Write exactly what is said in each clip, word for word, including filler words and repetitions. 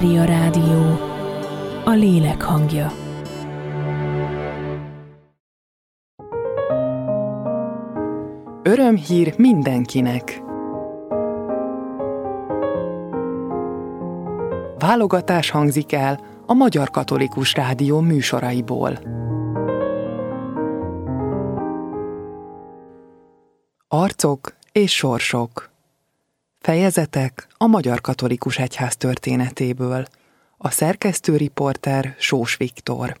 Mária Rádió, a lélek hangja. Örömhír mindenkinek! Válogatás hangzik el a Magyar Katolikus Rádió műsoraiból. Arcok és sorsok. Fejezetek a Magyar Katolikus Egyház történetéből. A szerkesztő riporter Sós Viktor.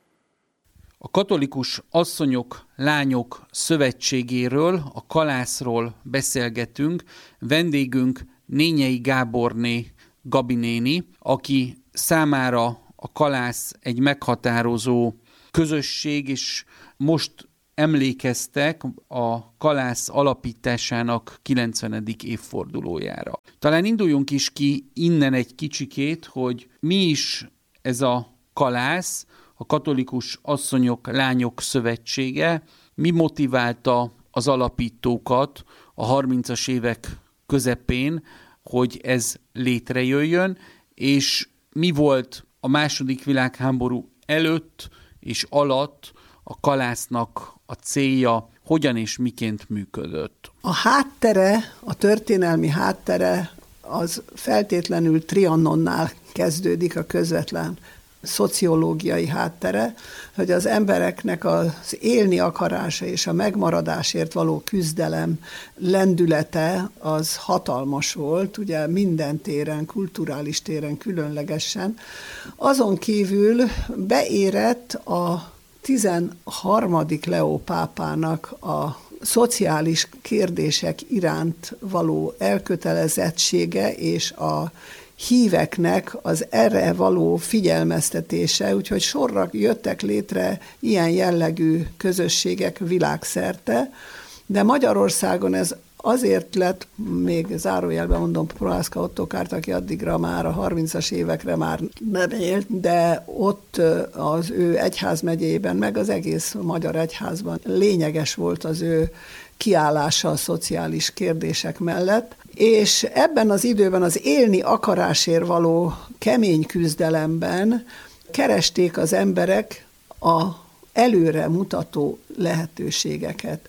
A Katolikus Asszonyok, Lányok Szövetségéről, a Kalászról beszélgetünk. Vendégünk Nényei Gáborné Gabi néni, aki számára a Kalász egy meghatározó közösség, és most emlékeztek a Kalász alapításának kilencvenedik évfordulójára. Talán induljunk is ki innen egy kicsikét, hogy mi is ez a Kalász, a Katolikus Asszonyok, Lányok Szövetsége, mi motiválta az alapítókat a harmincas évek közepén, hogy ez létrejöjjön, és mi volt a második világháború előtt és alatt a Kalásznak a célja, hogyan és miként működött? A háttere, a történelmi háttere az feltétlenül Trianonnál kezdődik, a közvetlen szociológiai háttere, hogy az embereknek az élni akarása és a megmaradásért való küzdelem lendülete az hatalmas volt, ugye minden téren, kulturális téren különlegesen. Azon kívül beérett a tizenharmadik Leó pápának a szociális kérdések iránt való elkötelezettsége és a híveknek az erre való figyelmeztetése, úgyhogy sorra jöttek létre ilyen jellegű közösségek világszerte, de Magyarországon ez azért lett, még zárójelben mondom, Prohászka Ottokárt, aki addigra már a harmincas évekre már nem élt, de ott az ő egyházmegyében, meg az egész magyar egyházban lényeges volt az ő kiállása a szociális kérdések mellett, és ebben az időben az élni akarásért való kemény küzdelemben keresték az emberek a előre mutató lehetőségeket.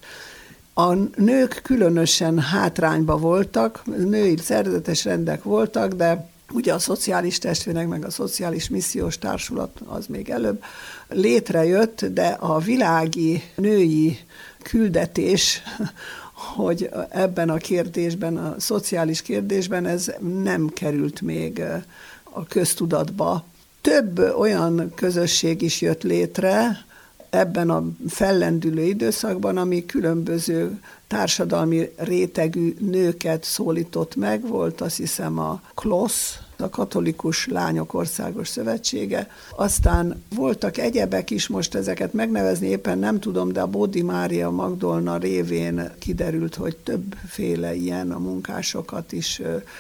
A nők különösen hátrányba voltak, női szerzetes rendek voltak, de ugye a szociális testvérek, meg a szociális missziós társulat az még előbb létrejött, de a világi női küldetés, hogy ebben a kérdésben, a szociális kérdésben ez nem került még a köztudatba. Több olyan közösség is jött létre ebben a fellendülő időszakban, ami különböző társadalmi rétegű nőket szólított meg. Volt azt hiszem a KLOSZ, a Katolikus Lányok Országos Szövetsége. Aztán voltak egyebek is, most ezeket megnevezni éppen nem tudom, de a Bódi Mária Magdolna révén kiderült, hogy többféle ilyen a munkásokat is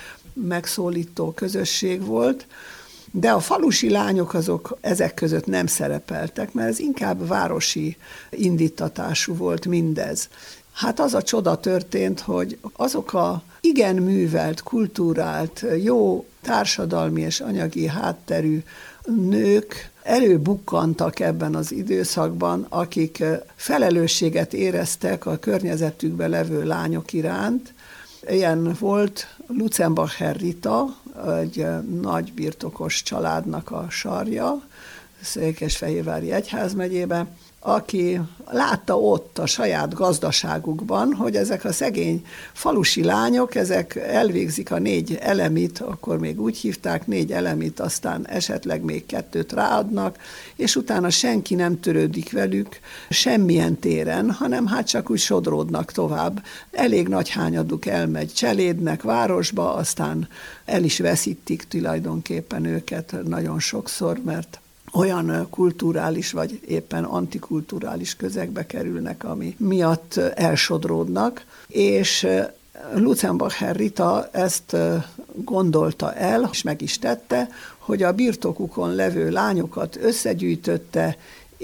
megszólító közösség volt. De a falusi lányok azok ezek között nem szerepeltek, mert ez inkább városi indítatású volt mindez. Hát az a csoda történt, hogy azok a igen művelt, kulturált, jó társadalmi és anyagi hátterű nők előbukkantak ebben az időszakban, akik felelősséget éreztek a környezetükben levő lányok iránt. Ilyen volt Lutzenbacher Rita, egy nagy birtokos családnak a sarja, Székesfehérvári egyházmegyében, aki látta ott a saját gazdaságukban, hogy ezek a szegény falusi lányok, ezek elvégzik a négy elemit, akkor még úgy hívták, négy elemit, aztán esetleg még kettőt ráadnak, és utána senki nem törődik velük semmilyen téren, hanem hát csak úgy sodródnak tovább. Elég nagy hányaduk elmegy cselédnek, városba, aztán el is veszítik tulajdonképpen őket nagyon sokszor, mert olyan kulturális vagy éppen antikulturális közegbe kerülnek, ami miatt elsodródnak, és Lutzenbacher Rita ezt gondolta el, és meg is tette, hogy a birtokukon levő lányokat összegyűjtötte,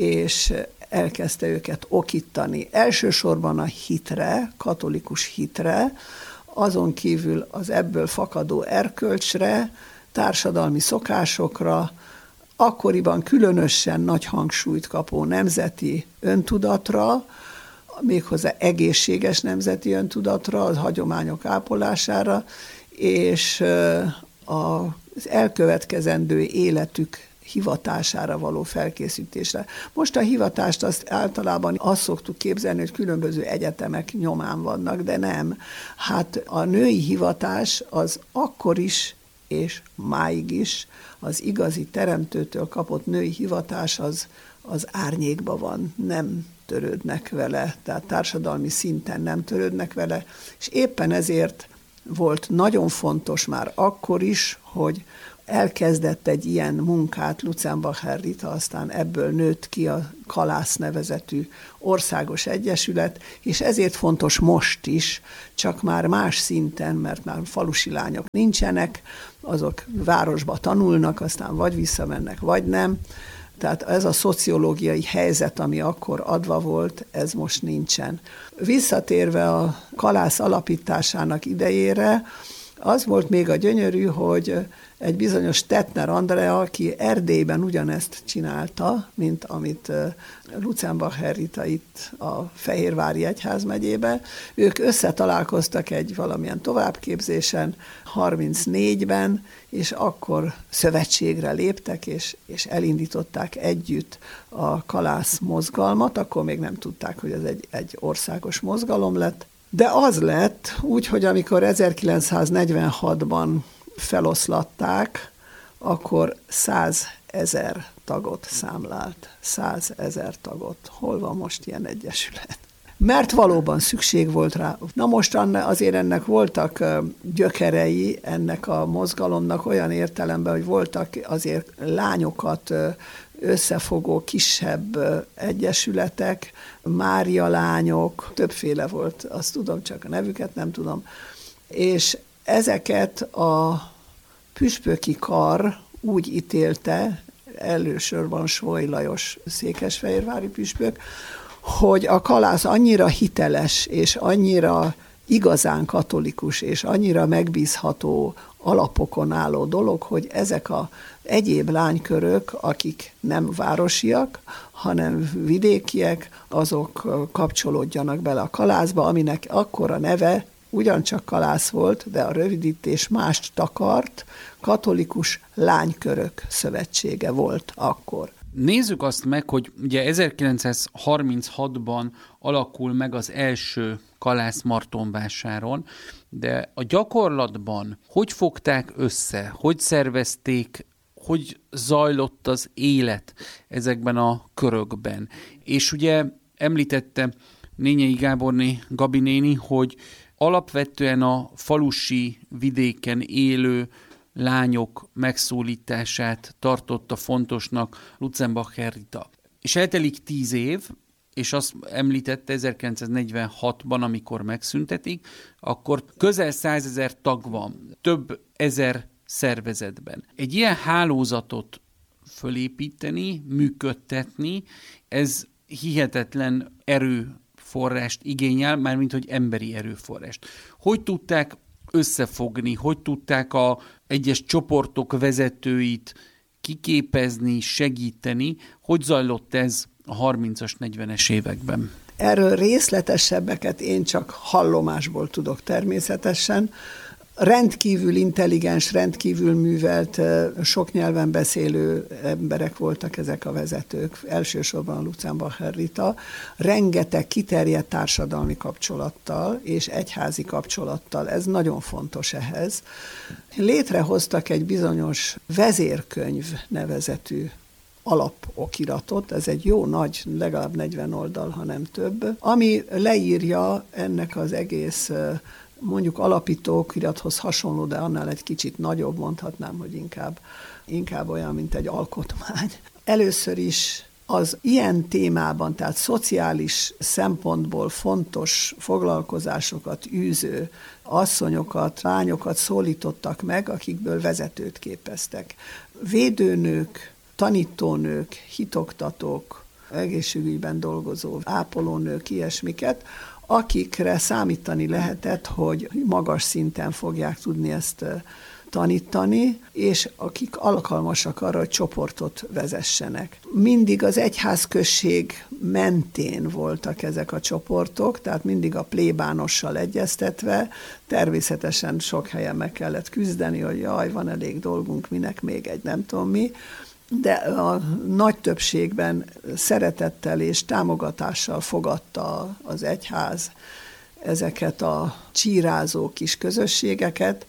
és elkezdte őket okítani. Elsősorban a hitre, katolikus hitre, azon kívül az ebből fakadó erkölcsre, társadalmi szokásokra, akkoriban különösen nagy hangsúlyt kapó nemzeti öntudatra, méghozzá egészséges nemzeti öntudatra, az hagyományok ápolására, és az elkövetkezendő életük hivatására való felkészítésre. Most a hivatást azt általában azt szoktuk képzelni, hogy különböző egyetemek nyomán vannak, de nem. Hát a női hivatás az akkor is, és máig is az igazi teremtőtől kapott női hivatás az, az árnyékban van, nem törődnek vele, tehát társadalmi szinten nem törődnek vele, és éppen ezért volt nagyon fontos már akkor is, hogy elkezdett egy ilyen munkát Lutzenbacher Rita, aztán ebből nőtt ki a Kalász nevezetű országos egyesület, és ezért fontos most is, csak már más szinten, mert már falusi lányok nincsenek, azok városba tanulnak, aztán vagy visszamennek, vagy nem. Tehát ez a szociológiai helyzet, ami akkor adva volt, ez most nincsen. Visszatérve a Kalász alapításának idejére, az volt még a gyönyörű, hogy egy bizonyos Tettner Andrea, aki Erdélyben ugyanezt csinálta, mint amit Lutzenbacher Rita itt a Fehérvári Egyházmegyében. Ők összetalálkoztak egy valamilyen továbbképzésen harmincnégyben, és akkor szövetségre léptek, és, és elindították együtt a Kalász mozgalmat. Akkor még nem tudták, hogy ez egy, egy országos mozgalom lett. De az lett úgy, hogy amikor ezerkilencszáznegyvenhatban feloszlatták, akkor százezer tagot számlált. Százezer tagot. Hol van most ilyen egyesület? Mert valóban szükség volt rá. Na most azért ennek voltak gyökerei, ennek a mozgalomnak olyan értelemben, hogy voltak azért lányokat összefogó kisebb egyesületek, Mária lányok, többféle volt, azt tudom, csak a nevüket nem tudom, és ezeket a püspöki kar úgy ítélte, elősorban Svoy Lajos székesfehérvári püspök, hogy a Kalász annyira hiteles, és annyira igazán katolikus, és annyira megbízható alapokon álló dolog, hogy ezek a egyéb lánykörök, akik nem városiak, hanem vidékiek, azok kapcsolódjanak bele a Kalászba, aminek akkor a neve ugyancsak Kalász volt, de a rövidítés mást takart, Katolikus Lánykörök Szövetsége volt akkor. Nézzük azt meg, hogy ugye ezerkilencszázharminchatban alakul meg az első Kalász Martonvásáron, de a gyakorlatban hogy fogták össze, hogy szervezték, hogy zajlott az élet ezekben a körökben. És ugye említette Nényei Gáborné Gabi néni, hogy alapvetően a falusi vidéken élő lányok megszólítását tartotta fontosnak Lutzenbacher Rita. És eltelik tíz év, és azt említette ezerkilencszáznegyvenhatban, amikor megszüntetik, akkor közel százezer tag van, több ezer szervezetben. Egy ilyen hálózatot fölépíteni, működtetni, ez hihetetlen erőforrást igényel, mármint hogy emberi erőforrást. Hogy tudták összefogni, hogy tudták a egyes csoportok vezetőit kiképezni, segíteni, hogy zajlott ez a harmincas, negyvenes években? Erről részletesebbeket én csak hallomásból tudok természetesen. Rendkívül intelligens, rendkívül művelt, sok nyelven beszélő emberek voltak ezek a vezetők, elsősorban Lutzenbacher Rita, rengeteg kiterjedt társadalmi kapcsolattal és egyházi kapcsolattal, ez nagyon fontos ehhez. Létrehoztak egy bizonyos vezérkönyv nevezetű alapokiratot, ez egy jó nagy, legalább negyven oldal, ha nem több, ami leírja ennek az egész mondjuk alapító okirathoz hasonló, de annál egy kicsit nagyobb, mondhatnám, hogy inkább, inkább olyan, mint egy alkotmány. Először is az ilyen témában, tehát szociális szempontból fontos foglalkozásokat űző asszonyokat, lányokat szólítottak meg, akikből vezetőt képeztek. Védőnők, tanítónők, hitoktatók, egészségügyben dolgozó ápolónők, ilyesmiket, akikre számítani lehetett, hogy magas szinten fogják tudni ezt tanítani, és akik alkalmasak arra, hogy csoportot vezessenek. Mindig az egyházközség mentén voltak ezek a csoportok, tehát mindig a plébánossal egyeztetve, természetesen sok helyen meg kellett küzdeni, hogy jaj, van elég dolgunk, minek még egy nem tudom mi, de a nagy többségben szeretettel és támogatással fogadta az egyház ezeket a csírázó kis közösségeket,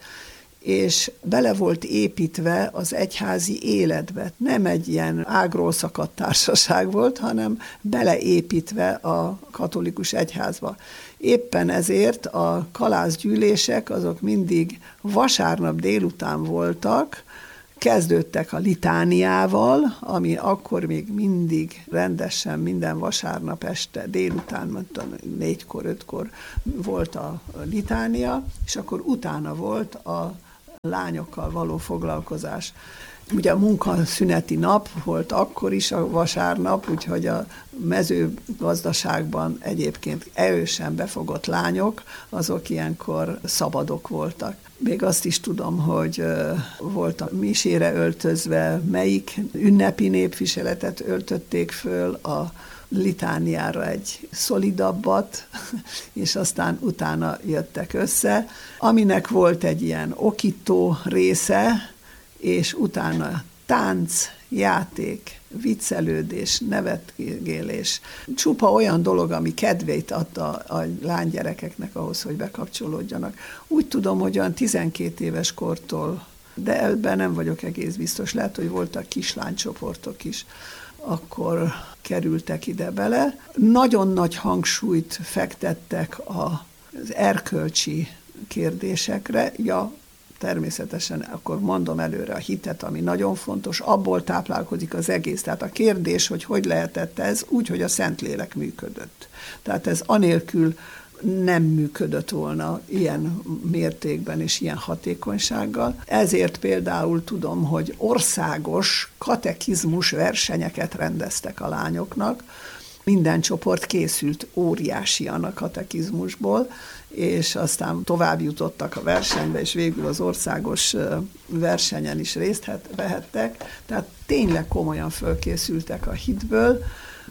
és bele volt építve az egyházi életbe. Nem egy ilyen ágról szakadt társaság volt, hanem beleépítve a katolikus egyházba. Éppen ezért a kalászgyűlések azok mindig vasárnap délután voltak, kezdődtek a litániával, ami akkor még mindig rendesen minden vasárnap este délután, mondtam, négykor, ötkor volt a litánia, és akkor utána volt a lányokkal való foglalkozás. Ugye a munkaszüneti nap volt akkor is a vasárnap, úgyhogy a mezőgazdaságban egyébként erősen befogott lányok, azok ilyenkor szabadok voltak. Még azt is tudom, hogy volt a misére öltözve, melyik ünnepi népviseletet öltötték föl, a litániára egy szolidabbat, és aztán utána jöttek össze, aminek volt egy ilyen okító része, és utána tánc, játék, viccelődés, nevetgélés. Csupa olyan dolog, ami kedvét adta a lánygyerekeknek ahhoz, hogy bekapcsolódjanak. Úgy tudom, hogy olyan tizenkét éves kortól, de ebben nem vagyok egész biztos, lehet, hogy voltak kislánycsoportok is, akkor kerültek ide bele. Nagyon nagy hangsúlyt fektettek az erkölcsi kérdésekre, ja, természetesen akkor mondom előre a hitet, ami nagyon fontos, abból táplálkozik az egész. Tehát a kérdés, hogy hogy lehetett ez, úgy, hogy a Szentlélek működött. Tehát ez anélkül nem működött volna ilyen mértékben és ilyen hatékonysággal. Ezért például tudom, hogy országos katekizmus versenyeket rendeztek a lányoknak. Minden csoport készült óriásian a katekizmusból, és aztán tovább jutottak a versenybe, és végül az országos versenyen is részt vehettek. Tehát tényleg komolyan fölkészültek a hitből.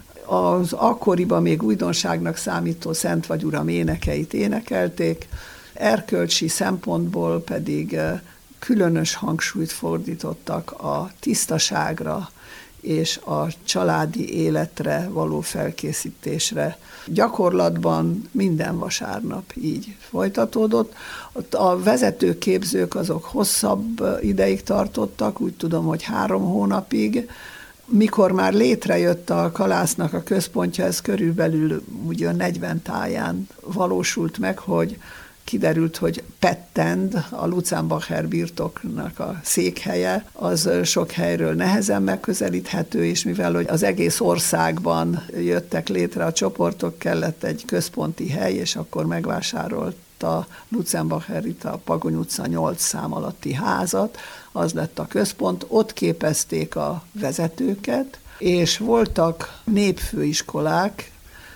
Az akkoriban még újdonságnak számító Szent vagy Uram énekeit énekelték, erkölcsi szempontból pedig különös hangsúlyt fordítottak a tisztaságra és a családi életre való felkészítésre. Gyakorlatban minden vasárnap így folytatódott. A vezetőképzők azok hosszabb ideig tartottak, úgy tudom, hogy három hónapig. Mikor már létrejött a kalásznak a központja, ez körülbelül ugye negyven táján valósult meg, hogy kiderült, hogy Pettend, a Lutzenbacher birtoknak a székhelye, az sok helyről nehezen megközelíthető, és mivel hogy az egész országban jöttek létre a csoportok, kellett egy központi hely, és akkor megvásárolt a Lutzenbacher itt a Pagony utca nyolc szám alatti házat, az lett a központ, ott képezték a vezetőket, és voltak népfőiskolák,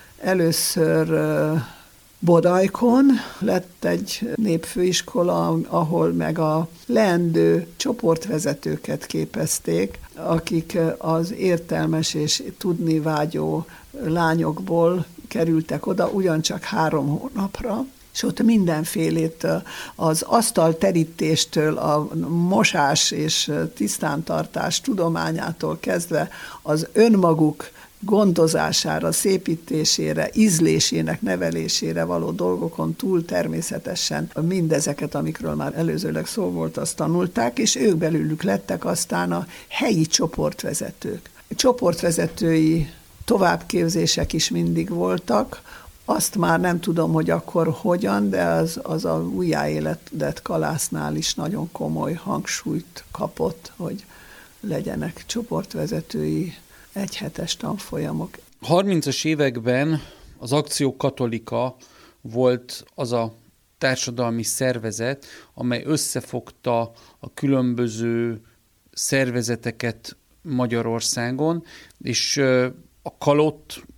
először Bodajkon lett egy népfőiskola, ahol meg a leendő csoportvezetőket képezték, akik az értelmes és tudni vágyó lányokból kerültek oda, ugyancsak három hónapra, és ott mindenfélét az asztalterítéstől, a mosás és tisztántartás tudományától kezdve az önmaguk gondozására, szépítésére, ízlésének nevelésére való dolgokon túl természetesen mindezeket, amikről már előzőleg szó volt, azt tanulták, és ők belőlük lettek aztán a helyi csoportvezetők. Csoportvezetői továbbképzések is mindig voltak, azt már nem tudom, hogy akkor hogyan, de az, az a újjáéledett kalásznál is nagyon komoly hangsúlyt kapott, hogy legyenek csoportvezetői egyhetes tanfolyamok. harmincas években az Akció Katolika volt az a társadalmi szervezet, amely összefogta a különböző szervezeteket Magyarországon, és a kalott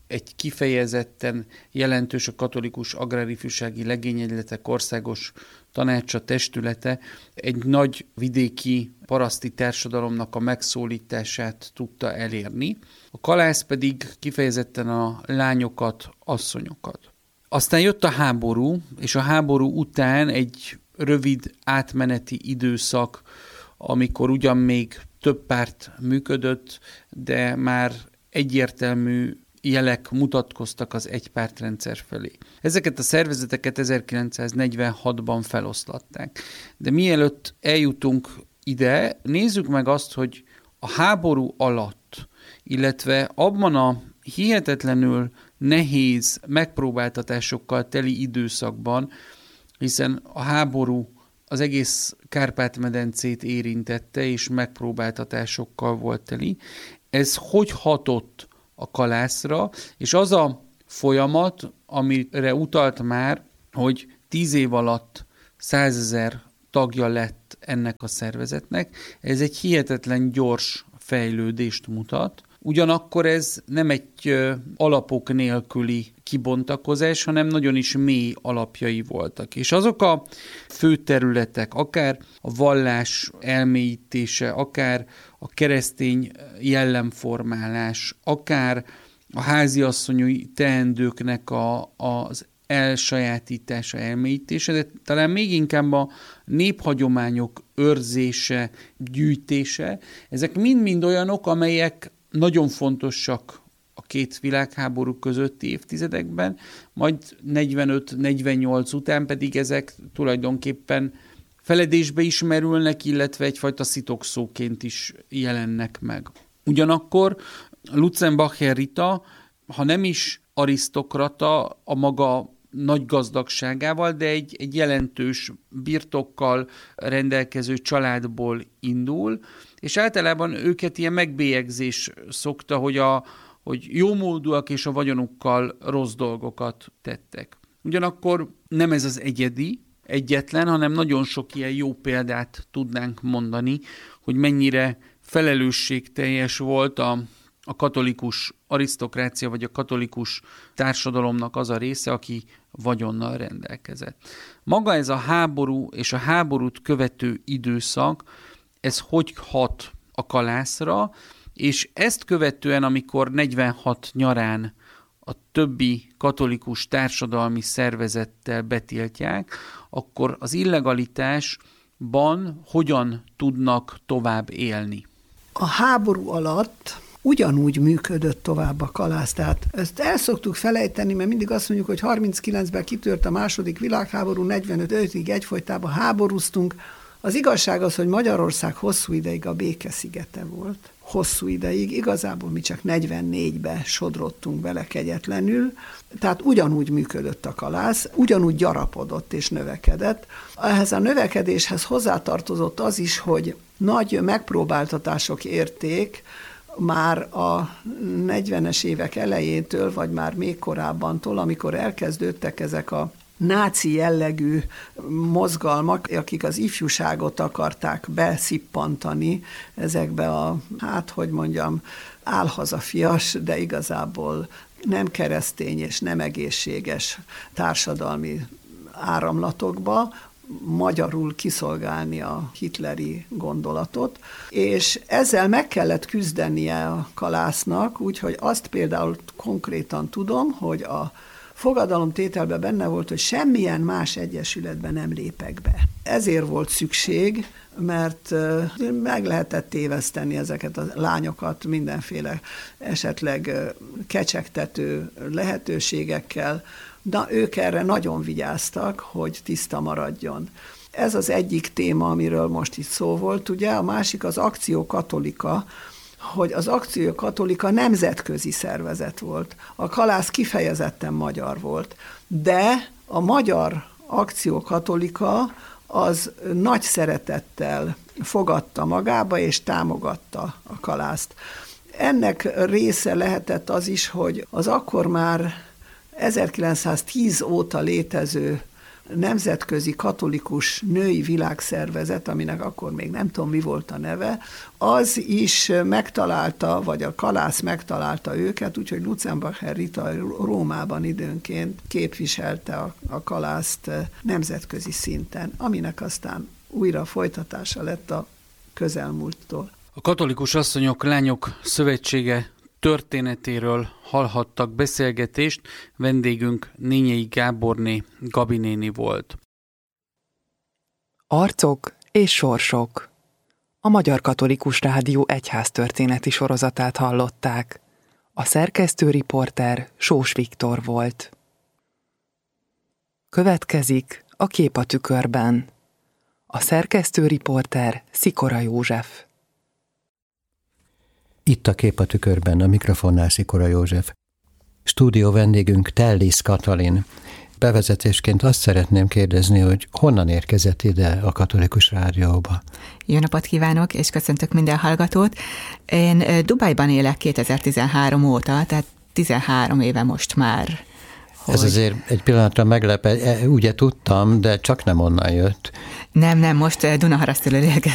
egy kifejezetten jelentős a Katolikus Agrárifjúsági Legényegyletek Országos Tanácsa testülete egy nagy vidéki paraszti társadalomnak a megszólítását tudta elérni. A kalász pedig kifejezetten a lányokat, asszonyokat. Aztán jött a háború, és a háború után egy rövid átmeneti időszak, amikor ugyan még több párt működött, de már egyértelmű jelek mutatkoztak az egypártrendszer felé. Ezeket a szervezeteket ezerkilencszáznegyvenhatban feloszlatták. De mielőtt eljutunk ide, nézzük meg azt, hogy a háború alatt, illetve abban a hihetetlenül nehéz megpróbáltatásokkal teli időszakban, hiszen a háború az egész Kárpát-medencét érintette, és megpróbáltatásokkal volt teli. Ez hogy hatott a kalászra, és az a folyamat, amire utalt már, hogy tíz év alatt százezer tagja lett ennek a szervezetnek, ez egy hihetetlen gyors fejlődést mutat. Ugyanakkor ez nem egy alapok nélküli kibontakozás, hanem nagyon is mély alapjai voltak. És azok a fő területek, akár a vallás elmélyítése, akár a keresztény jellemformálás, akár a háziasszonyi teendőknek a, az elsajátítása, elmélyítése, de talán még inkább a néphagyományok őrzése, gyűjtése, ezek mind-mind olyanok, amelyek nagyon fontosak a két világháború közötti évtizedekben, majd negyvenöt-negyvennyolc után pedig ezek tulajdonképpen feledésbe is merülnek, illetve egyfajta szitokszóként is jelennek meg. Ugyanakkor Lutzenbacher Rita, ha nem is arisztokrata a maga nagy gazdagságával, de egy, egy jelentős birtokkal rendelkező családból indul, és általában őket ilyen megbélyegzés szokta, hogy, a, hogy jómódúak és a vagyonukkal rossz dolgokat tettek. Ugyanakkor nem ez az egyedi, egyetlen, hanem nagyon sok ilyen jó példát tudnánk mondani, hogy mennyire felelősségteljes volt a, a katolikus arisztokrácia, vagy a katolikus társadalomnak az a része, aki vagyonnal rendelkezett. Maga ez a háború és a háborút követő időszak, ez hogy hat a kalászra, és ezt követően, amikor negyvenhat nyarán a többi katolikus társadalmi szervezettel betiltják, akkor az illegalitásban hogyan tudnak tovább élni? A háború alatt ugyanúgy működött tovább a kalász. Tehát ezt el szoktuk felejteni, mert mindig azt mondjuk, hogy harminckilencben kitört a második világháború, negyvenötig egyfolytában háborúztunk. Az igazság az, hogy Magyarország hosszú ideig a békeszigete volt. Hosszú ideig, igazából mi csak negyvennégyben sodrottunk bele kegyetlenül, tehát ugyanúgy működött a kalász, ugyanúgy gyarapodott és növekedett. Ehhez a növekedéshez hozzátartozott az is, hogy nagy megpróbáltatások érték már a negyvenes évek elejétől, vagy már még korábbantól, amikor elkezdődtek ezek a náci jellegű mozgalmak, akik az ifjúságot akarták beszippantani ezekbe a, hát hogy mondjam, álhazafias, de igazából nem keresztény és nem egészséges társadalmi áramlatokba, magyarul kiszolgálni a hitleri gondolatot, és ezzel meg kellett küzdenie a kalásznak, úgyhogy azt például konkrétan tudom, hogy a fogadalomtételben benne volt, hogy semmilyen más egyesületben nem lépek be. Ezért volt szükség, mert meg lehetett téveszteni ezeket a lányokat mindenféle esetleg kecsegtető lehetőségekkel, de ők erre nagyon vigyáztak, hogy tiszta maradjon. Ez az egyik téma, amiről most itt szó volt, ugye, a másik az Akció Katolika, hogy az Akció Katolika nemzetközi szervezet volt. A kalász kifejezetten magyar volt, de a magyar Akció Katolika az nagy szeretettel fogadta magába és támogatta a kalászt. Ennek része lehetett az is, hogy az akkor már ezerkilencszáztíz óta létező nemzetközi katolikus női világszervezet, aminek akkor még nem tudom, mi volt a neve, az is megtalálta, vagy a kalász megtalálta őket, úgyhogy Lutzenbacher Rita Rómában időnként képviselte a, a kalászt nemzetközi szinten, aminek aztán újra folytatása lett a közelmúlttól. A Katolikus Asszonyok Lányok Szövetsége történetéről hallhattak beszélgetést, vendégünk Nényei Gáborné Gabi néni volt. Arcok és sorsok. A Magyar Katolikus Rádió egyháztörténeti sorozatát hallották. A szerkesztő riporter Sós Viktor volt. Következik a Kép a tükörben. A szerkesztő riporter Szikora József. Itt a Kép a tükörben, a mikrofonnál Szikora József. Stúdió vendégünk Tellis Katalin. Bevezetésként azt szeretném kérdezni, hogy honnan érkezett ide a Katolikus Rádióba? Jó napot kívánok, és köszöntök minden hallgatót. Én Dubajban élek kétezer-tizenhárom óta, tehát tizenhárom éve most már. Hogy... Ez azért egy pillanatra meglepett, ugye tudtam, de csak nem onnan jött. Nem, nem, most Dunaharasztiról